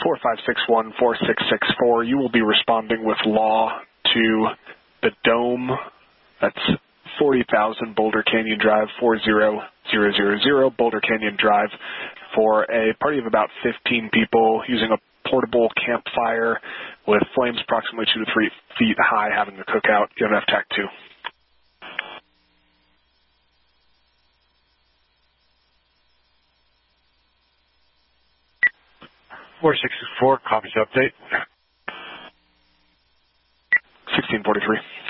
4561-4664. You will be responding with law to the Dome. That's 40,000 Boulder Canyon Drive, 40000 Boulder Canyon Drive, for a party of about 15 people using a portable campfire with flames approximately 2 to 3 feet high, having a cookout. You have TAC 2. 4664, copy update. 1643.